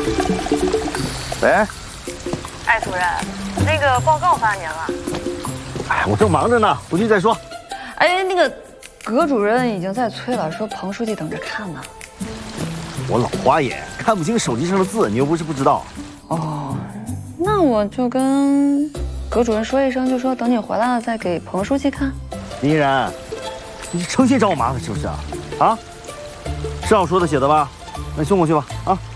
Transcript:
喂， 哎，主任，那个报告发您了。 哎，我正忙着呢，回去再说。 哎，那个葛主任已经在催了，说彭书记等着看呢。 我老花眼，看不清手机上的字，你又不是不知道。 哦，那我就跟葛主任说一声，就说等你回来了再给彭书记看。 林依然，你成心找我麻烦是不是啊？啊，是要说的写的吧？那送过去吧，啊。